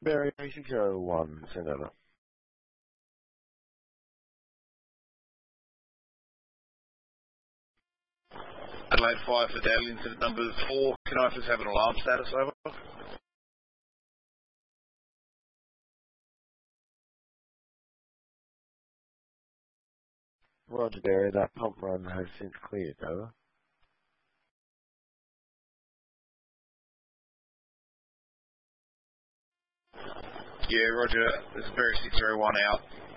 Barry 601, send over. Adelaide 5 for Daily, incident number 4. Can I just have an alarm status over? Roger, Barry, that pump run has since cleared, over. Yeah, Roger. This is Barry 601 out.